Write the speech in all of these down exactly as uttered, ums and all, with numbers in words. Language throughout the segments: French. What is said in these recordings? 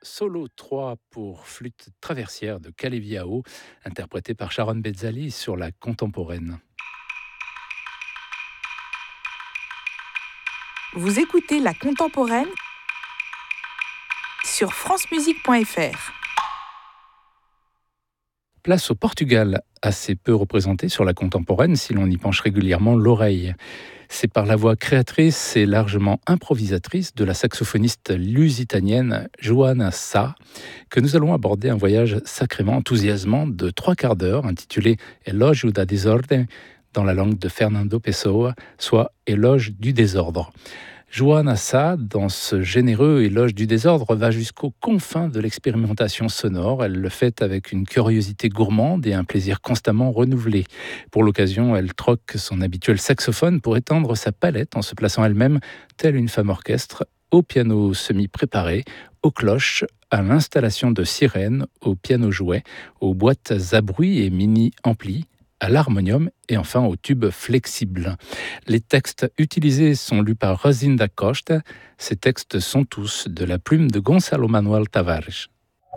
Solo trois pour flûte traversière de Caleviao, interprété par Sharon Bezzali sur la contemporaine. Vous écoutez La Contemporaine sur francemusique point f r. Place au Portugal, assez peu représenté sur la contemporaine si l'on y penche régulièrement l'oreille. C'est par la voix créatrice et largement improvisatrice de la saxophoniste lusitanienne Joana Sá que nous allons aborder un voyage sacrément enthousiasmant de trois quarts d'heure intitulé Elogio da Desordem dans la langue de Fernando Pessoa, soit Éloge du désordre. Joana Sá, dans ce généreux éloge du désordre, va jusqu'aux confins de l'expérimentation sonore. Elle le fait avec une curiosité gourmande et un plaisir constamment renouvelé. Pour l'occasion, elle troque son habituel saxophone pour étendre sa palette en se plaçant elle-même, telle une femme orchestre, au piano semi-préparé, aux cloches, à l'installation de sirènes, au piano-jouet, aux boîtes à bruit et mini-amplis, à l'harmonium et enfin au tube flexible. Les textes utilisés sont lus par Rosinda Costa. Ces textes sont tous de la plume de Gonçalo Manuel Tavares.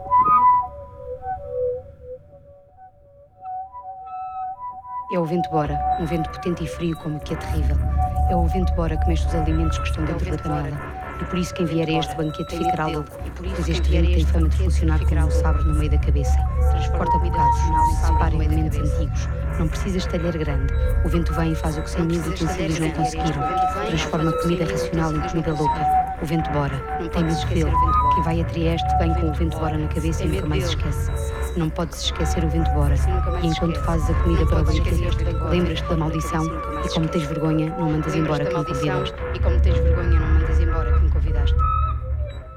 É o vento bora, um vento potente e frio como o que é terrível. É o vento bora que mexe os alimentos que estão dentro da panela. E por isso quem vier a este banquete ficará louco, pois este vento tem fama de funcionar como um sabre no meio da cabeça. Corta bocados, separa elementos antigos. Não precisas de talher grande. O vento vem e faz o que cem mil utensílios não conseguiram. Transforma comida racional em comida louca. O vento bora. Tem medo dele. Quem vai a Trieste vem com o vento bora na cabeça e nunca mais esquece. Não podes esquecer o vento bora. E enquanto fazes a comida para o banquete, lembras-te da maldição e como tens vergonha, não mandas embora quem convidaste.